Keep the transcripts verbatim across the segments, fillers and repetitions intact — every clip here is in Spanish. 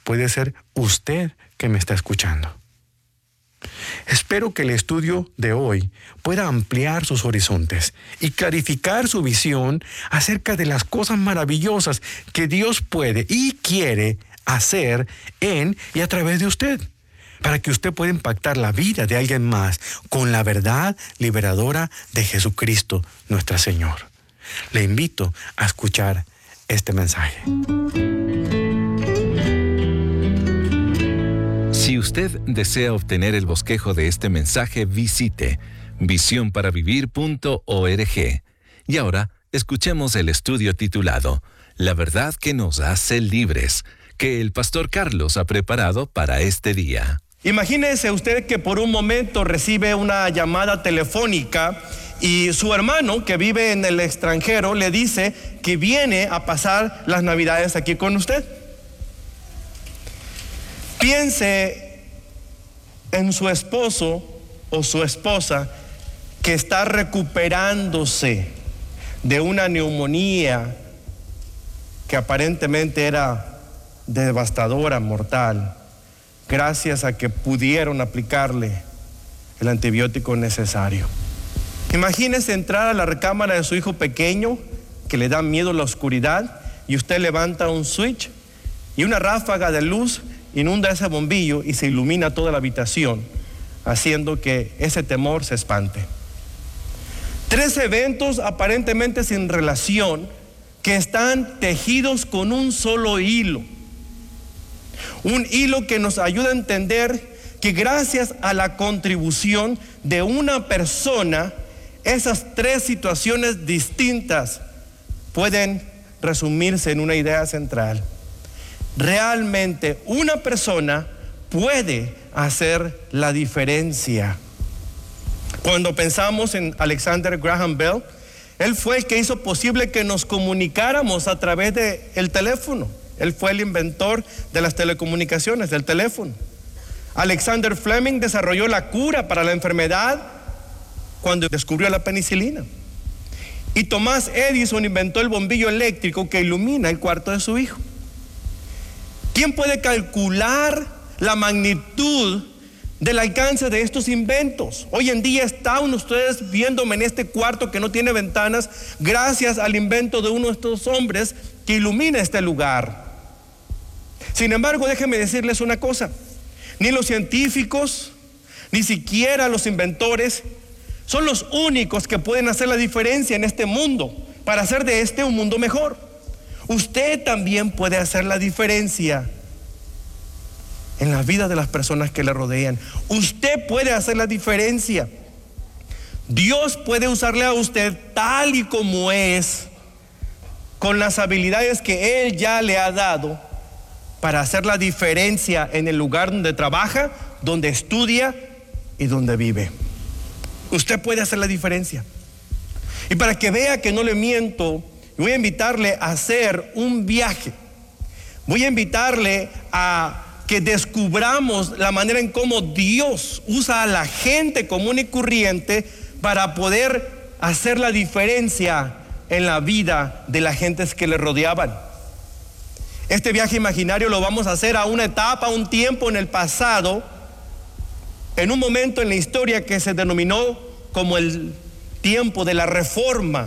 puede ser usted que me está escuchando. Espero que el estudio de hoy pueda ampliar sus horizontes y clarificar su visión acerca de las cosas maravillosas que Dios puede y quiere hacer en y a través de usted, para que usted pueda impactar la vida de alguien más con la verdad liberadora de Jesucristo, nuestro Señor. Le invito a escuchar este mensaje. Si usted desea obtener el bosquejo de este mensaje, visite visión para vivir punto org. Y ahora, escuchemos el estudio titulado La verdad que nos hace libres, que el pastor Carlos ha preparado para este día. Imagínese usted que por un momento recibe una llamada telefónica y su hermano, que vive en el extranjero, le dice que viene a pasar las Navidades aquí con usted. Piense en su esposo o su esposa que está recuperándose de una neumonía que aparentemente era devastadora, mortal, gracias a que pudieron aplicarle el antibiótico necesario. Imagínese entrar a la recámara de su hijo pequeño que le da miedo la oscuridad y usted levanta un switch y una ráfaga de luz inunda ese bombillo y se ilumina toda la habitación, haciendo que ese temor se espante. Tres eventos aparentemente sin relación que están tejidos con un solo hilo. Un hilo que nos ayuda a entender que gracias a la contribución de una persona, esas tres situaciones distintas pueden resumirse en una idea central. Realmente una persona puede hacer la diferencia. Cuando pensamos en Alexander Graham Bell, él fue el que hizo posible que nos comunicáramos a través del teléfono. Él fue el inventor de las telecomunicaciones, del teléfono. Alexander Fleming desarrolló la cura para la enfermedad cuando descubrió la penicilina. Y Thomas Edison inventó el bombillo eléctrico que ilumina el cuarto de su hijo. ¿Quién puede calcular la magnitud del alcance de estos inventos? Hoy en día están ustedes viéndome en este cuarto que no tiene ventanas gracias al invento de uno de estos hombres que ilumina este lugar. Sin embargo, déjenme decirles una cosa: ni los científicos, ni siquiera los inventores son los únicos que pueden hacer la diferencia en este mundo para hacer de este un mundo mejor. Usted también puede hacer la diferencia en la vida de las personas que le rodean. Usted puede hacer la diferencia. Dios puede usarle a usted tal y como es, con las habilidades que Él ya le ha dado, para hacer la diferencia en el lugar donde trabaja, donde estudia y donde vive. Usted puede hacer la diferencia. Y para que vea que no le miento, voy a invitarle a hacer un viaje. Voy a invitarle a que descubramos la manera en cómo Dios usa a la gente común y corriente para poder hacer la diferencia en la vida de las gentes que le rodeaban. Este viaje imaginario lo vamos a hacer a una etapa, a un tiempo en el pasado, en un momento en la historia que se denominó como el tiempo de la Reforma.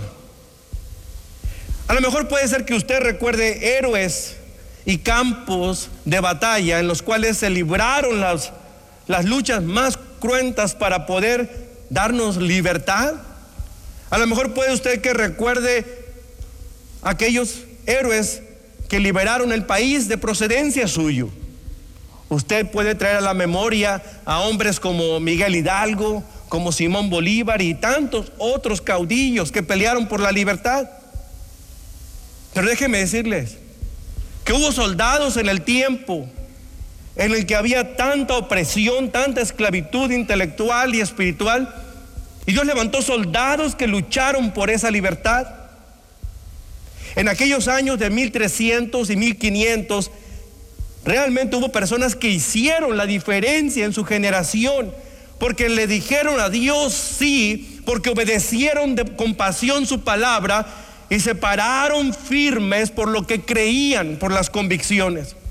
A lo mejor puede ser que usted recuerde héroes y campos de batalla en los cuales se libraron las, las luchas más cruentas para poder darnos libertad. A lo mejor puede usted que recuerde aquellos héroes que liberaron el país de procedencia suyo. Usted puede traer a la memoria a hombres como Miguel Hidalgo, como Simón Bolívar y tantos otros caudillos que pelearon por la libertad. Pero déjenme decirles que hubo soldados en el tiempo en el que había tanta opresión, tanta esclavitud intelectual y espiritual, y Dios levantó soldados que lucharon por esa libertad. En aquellos años de mil trescientos y mil quinientos, realmente hubo personas que hicieron la diferencia en su generación, porque le dijeron a Dios sí, porque obedecieron de, con pasión su palabra y se pararon firmes por lo que creían, por las convicciones.